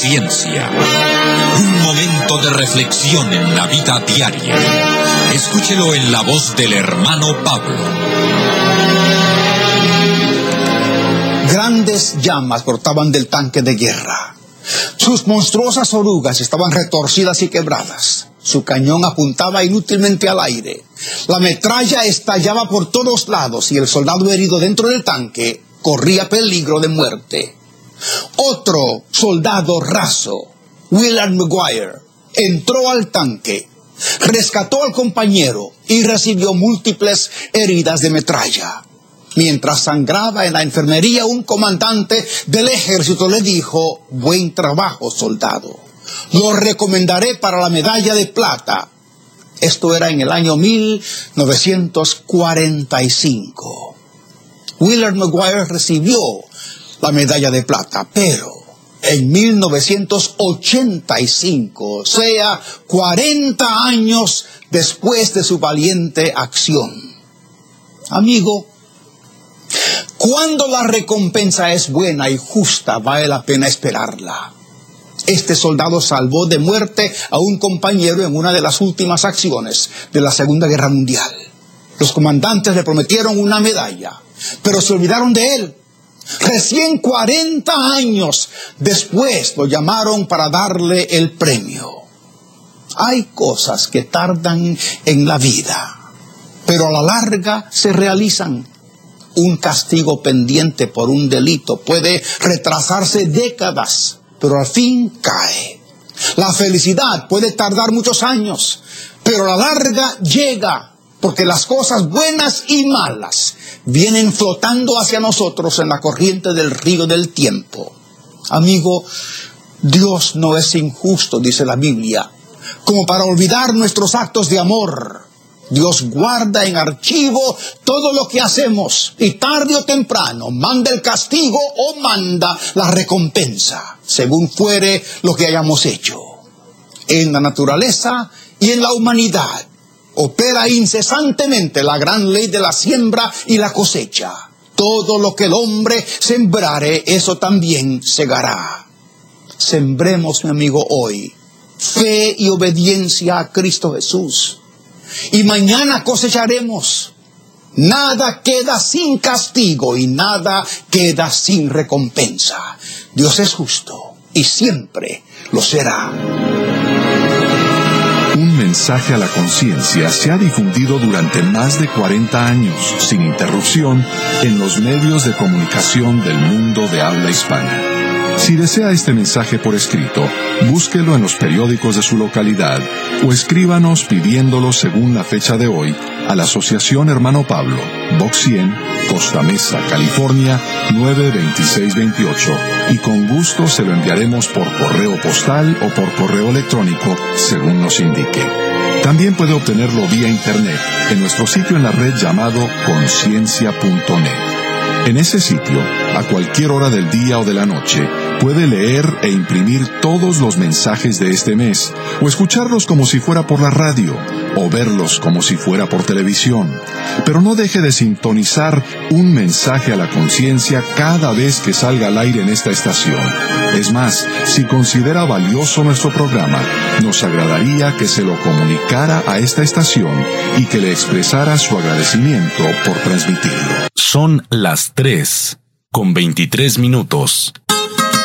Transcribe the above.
Ciencia. Un momento de reflexión en la vida diaria. Escúchelo en la voz del hermano Pablo. Grandes llamas brotaban del tanque de guerra. Sus monstruosas orugas estaban retorcidas y quebradas. Su cañón apuntaba inútilmente al aire. La metralla estallaba por todos lados y el soldado herido dentro del tanque corría peligro de muerte. Otro soldado raso, Willard Maguire, entró al tanque, rescató al compañero y recibió múltiples heridas de metralla. Mientras sangraba en la enfermería, un comandante del ejército le dijo: buen trabajo, soldado. Lo recomendaré para la medalla de plata. Esto era en el año 1945. Willard Maguire recibió la medalla de plata, pero en 1985, o sea, 40 años después de su valiente acción. Amigo, cuando la recompensa es buena y justa, vale la pena esperarla. Este soldado salvó de muerte a un compañero en una de las últimas acciones de la Segunda Guerra Mundial. Los comandantes le prometieron una medalla, pero se olvidaron de él. Recién 40 años después lo llamaron para darle el premio. Hay cosas que tardan en la vida, pero a la larga se realizan. Un castigo pendiente por un delito puede retrasarse décadas, pero al fin cae. La felicidad puede tardar muchos años, pero a la larga llega, porque las cosas buenas y malas vienen flotando hacia nosotros en la corriente del río del tiempo. Amigo, Dios no es injusto, dice la Biblia, como para olvidar nuestros actos de amor. Dios guarda en archivo todo lo que hacemos y tarde o temprano manda el castigo o manda la recompensa, según fuere lo que hayamos hecho. En la naturaleza y en la humanidad opera incesantemente la gran ley de la siembra y la cosecha. Todo lo que el hombre sembrare, eso también segará. Sembremos, mi amigo, hoy fe y obediencia a Cristo Jesús, y mañana cosecharemos. Nada queda sin castigo y nada queda sin recompensa. Dios es justo y siempre lo será. Un mensaje a la conciencia se ha difundido durante más de 40 años, sin interrupción, en los medios de comunicación del mundo de habla hispana. Si desea este mensaje por escrito, búsquelo en los periódicos de su localidad o escríbanos pidiéndolo según la fecha de hoy a la Asociación Hermano Pablo, Box 100, Costa Mesa, California, 92628, y con gusto se lo enviaremos por correo postal o por correo electrónico, según nos indique. También puede obtenerlo vía internet en nuestro sitio en la red llamado conciencia.net. En ese sitio, a cualquier hora del día o de la noche, puede leer e imprimir todos los mensajes de este mes, o escucharlos como si fuera por la radio, o verlos como si fuera por televisión. Pero no deje de sintonizar un mensaje a la conciencia cada vez que salga al aire en esta estación. Es más, si considera valioso nuestro programa, nos agradaría que se lo comunicara a esta estación y que le expresara su agradecimiento por transmitirlo. Son las 3:23.